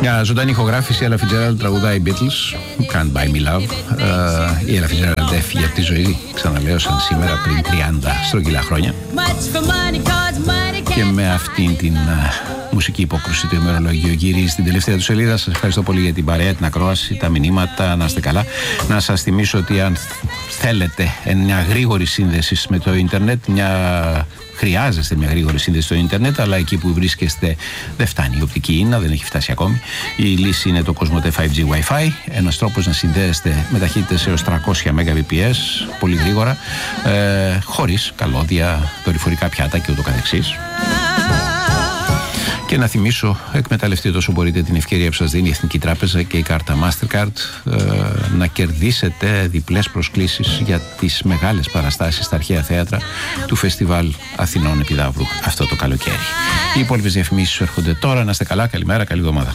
Για ζωντανή ηχογράφηση, η Ella Fitzgerald τραγουδάει Beatles, Can't Buy Me Love. Η Ella Fitzgerald έφυγε από τη ζωή, ξαναλέω, σαν σήμερα, πριν 30 στρογγυλά χρόνια. Και με αυτήν την μουσική υπόκρουση του ημερολογίου γυρίζει στην τελευταία του σελίδα. Σας ευχαριστώ πολύ για την παρέα, την ακρόαση, τα μηνύματα. Να είστε καλά. Να σας θυμίσω ότι αν θέλετε μια γρήγορη σύνδεση με το ίντερνετ, χρειάζεστε μια γρήγορη σύνδεση στο ίντερνετ, αλλά εκεί που βρίσκεστε δεν φτάνει η οπτική ίνα, δεν έχει φτάσει ακόμη. Η λύση είναι το COSMOTE 5G Wi-Fi, ένας τρόπος να συνδέεστε με ταχύτητες έως 300 Mbps, πολύ γρήγορα, χωρίς καλώδια, δορυφορικά πιάτα και ούτω καθεξής. Και να θυμίσω, εκμεταλλευτείτε όσο μπορείτε την ευκαιρία που σας δίνει η Εθνική Τράπεζα και η κάρτα Mastercard να κερδίσετε διπλές προσκλήσεις για τις μεγάλες παραστάσεις στα αρχαία θέατρα του Φεστιβάλ Αθηνών Επιδαύρου αυτό το καλοκαίρι. Οι υπόλοιπες διαφημίσεις έρχονται τώρα. Να είστε καλά, καλημέρα, καλή εβδομάδα.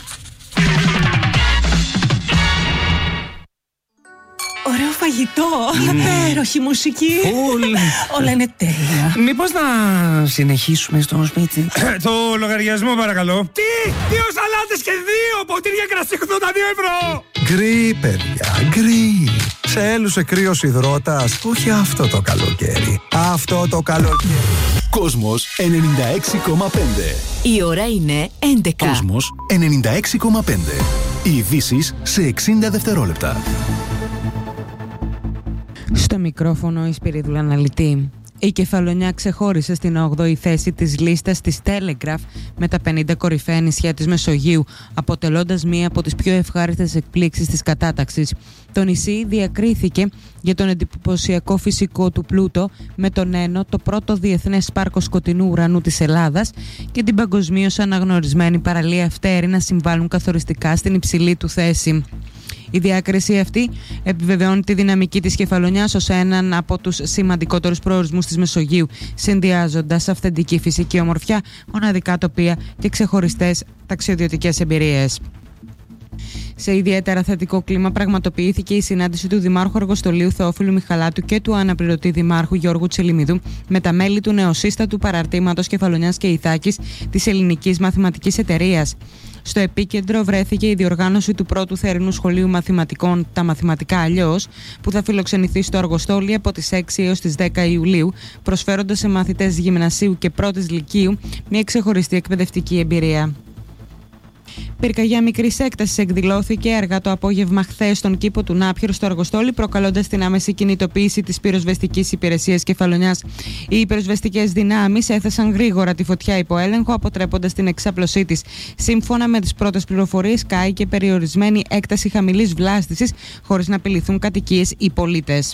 Ωραίο φαγητό, υπέροχη μουσική. Όλα είναι τέλεια. Μήπως να συνεχίσουμε στο σπίτι? Το λογαριασμό παρακαλώ. Τι! 2 σαλάτες και 2 ποτήρια κρασί 82 ευρώ! Γκρι, παιδιά, γκρι. Σε έλουσε κρύος υδρότας. Όχι αυτό το καλοκαίρι. Αυτό το καλοκαίρι. Κόσμος 96,5. Η ώρα είναι 11. Κόσμος 96,5. Οι ειδήσεις σε 60 δευτερόλεπτα. Στο μικρόφωνο η Σπυρίδουλα Αναλυτή. Η Κεφαλονιά ξεχώρισε στην 8η θέση της λίστας της Telegraph με τα 50 κορυφαία νησιά της Μεσογείου, αποτελώντας μία από τις πιο ευχάριστες εκπλήξεις της κατάταξης. Το νησί διακρίθηκε για τον εντυπωσιακό φυσικό του πλούτο, με τον Ένο, το πρώτο διεθνές πάρκο σκοτεινού ουρανού της Ελλάδας, και την παγκοσμίως αναγνωρισμένη παραλία Φτέρη να συμβάλλουν καθοριστικά στην υψηλή του θέση. Η διάκριση αυτή επιβεβαιώνει τη δυναμική της Κεφαλονιάς ως έναν από τους σημαντικότερους προορισμούς της Μεσογείου, συνδυάζοντας αυθεντική φυσική ομορφιά, μοναδικά τοπία και ξεχωριστές ταξιδιωτικές εμπειρίες. Σε ιδιαίτερα θετικό κλίμα πραγματοποιήθηκε η συνάντηση του Δημάρχου Αργοστολίου Θεόφιλου Μιχαλάτου και του αναπληρωτή Δημάρχου Γιώργου Τσελιμιδού με τα μέλη του νεοσύστατου παραρτήματος Κεφαλονιάς και Ιθάκης της Ελληνικής Μαθηματικής Εταιρείας. Στο επίκεντρο βρέθηκε η διοργάνωση του πρώτου θερινού σχολείου μαθηματικών, τα μαθηματικά αλλιώς, που θα φιλοξενηθεί στο Αργοστόλι από τις 6 έως τις 10 Ιουλίου, προσφέροντας σε μαθητές γυμνασίου και πρώτης λυκείου μια ξεχωριστή εκπαιδευτική εμπειρία. Πυρκαγιά μικρής έκτασης εκδηλώθηκε αργά το απόγευμα χθες στον κήπο του Νάπιερ στο Αργοστόλι, προκαλώντας την άμεση κινητοποίηση της πυροσβεστικής υπηρεσίας Κεφαλονιάς. Οι πυροσβεστικές δυνάμεις έθεσαν γρήγορα τη φωτιά υπό έλεγχο, αποτρέποντας την εξάπλωσή της. Σύμφωνα με τις πρώτες πληροφορίες, κάηκε περιορισμένη έκταση χαμηλής βλάστησης, χωρίς να απειληθούν κατοικίες ή πολίτες.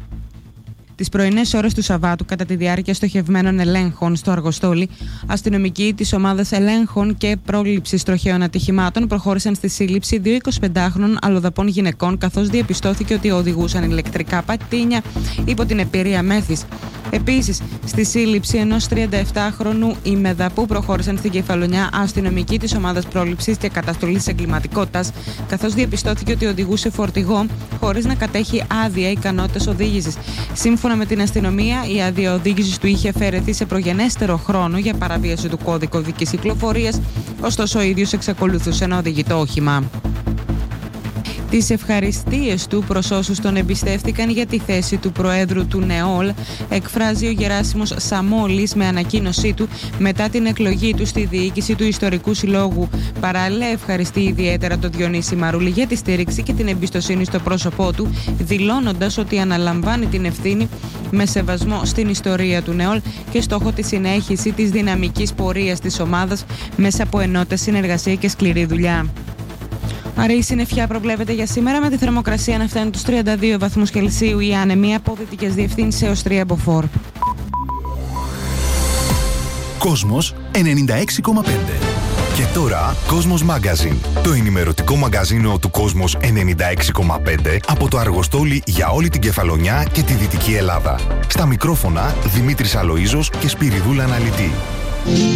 Τις πρωινές ώρες του Σαββάτου, κατά τη διάρκεια στοχευμένων ελέγχων στο Αργοστόλι, αστυνομικοί της ομάδας ελέγχων και πρόληψης τροχαίων ατυχημάτων προχώρησαν στη σύλληψη 2 25χρονων αλλοδαπών γυναικών, καθώς διαπιστώθηκε ότι οδηγούσαν ηλεκτρικά πατίνια υπό την επίρρεια μέθης. Επίσης, στη σύλληψη ενός 37χρονου ημεδαπού προχώρησαν στην Κεφαλονιά αστυνομικοί της ομάδας πρόληψης και καταστολής εγκληματικότητας, καθώς διαπιστώθηκε ότι οδηγούσε φορτηγό χωρίς να κατέχει άδεια ικανότητας οδήγησης. Σύμφωνα με την αστυνομία, η άδεια οδήγησης του είχε αφαιρεθεί σε προγενέστερο χρόνο για παραβίαση του κώδικου οδικής κυκλοφορίας, ωστόσο ο ίδιος εξακολουθούσε να οδηγεί το όχημα. Τις ευχαριστίες του προς όσους τον εμπιστεύτηκαν για τη θέση του Προέδρου του ΝΕΟΛ εκφράζει ο Γεράσιμος Σαμόλης με ανακοίνωσή του μετά την εκλογή του στη διοίκηση του Ιστορικού Συλλόγου. Παράλληλα, ευχαριστεί ιδιαίτερα τον Διονύση Μαρούλη για τη στήριξη και την εμπιστοσύνη στο πρόσωπό του, δηλώνοντας ότι αναλαμβάνει την ευθύνη με σεβασμό στην ιστορία του ΝΕΟΛ και στόχο τη συνέχιση της δυναμικής πορείας της ομάδας μέσα από ενότητα, συνεργασία και σκληρή δουλειά. Αραιή συννεφιά προβλέπεται για σήμερα, με τη θερμοκρασία να φτάνει τους 32 βαθμούς Κελσίου, οι άνεμοι από δυτικές διευθύνσεις έως 3 μποφόρ. Κόσμος 96,5. Και τώρα Κόσμος Magazine, το ενημερωτικό μαγκαζίνο του Κόσμος 96,5 από το Αργοστόλι για όλη την Κεφαλονιά και τη Δυτική Ελλάδα. Στα μικρόφωνα Δημήτρης Αλοΐζος και Σπυριδούλα Αναλυτή.